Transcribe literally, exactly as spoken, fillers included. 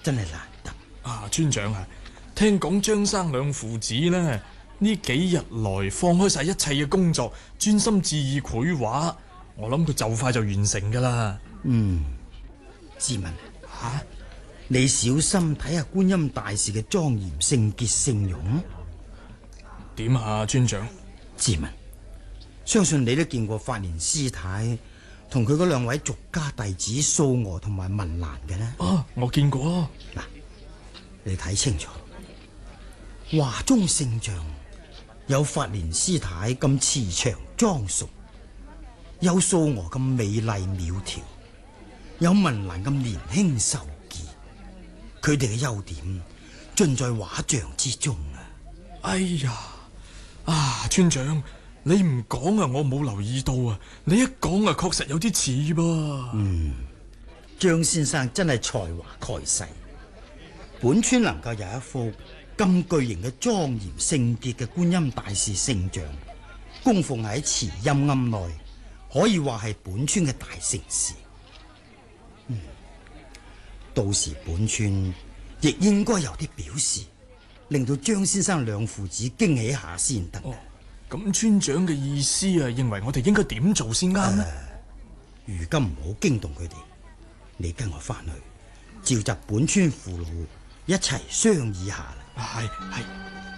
真係難得。 啊，村長啊，聽講張生兩父子呢，呢幾日來放開晒一切嘅工作，專心致意繪畫。我諗佢就快就完成噶啦。 嗯，志文吓、啊， 你小心睇下觀音大士嘅莊嚴聖潔聖容。 點啊，村長？ 志文，相信你都見過法蓮師太同佢嗰兩位俗家弟子素娥同埋文蘭嘅呢？ 啊，我見過。 嗱，你睇清楚，華中聖像有法蓮師太咁慈祥莊淑，有素娥咁美麗苗條，有文蘭咁年輕秀傑，佢哋嘅優點盡在畫像之中啊！ 哎呀，啊，村長，你唔講啊，我冇留意到啊，你一講啊，確實有啲似噃。 嗯，張先生真係才華蓋世，本村能夠有一幅咁巨型嘅莊嚴聖潔嘅觀音大士聖像供奉喺慈陰庵內，可以話係本村嘅大盛事。嗯，到時本村亦應該有啲表示，令到張先生兩父子驚喜下先得。 哦，咁村長嘅意思啊，認為我哋應該點做先啱呢？ 如今唔好驚動佢哋，你跟我翻去召集本村父老一齊商議下啦。 係係。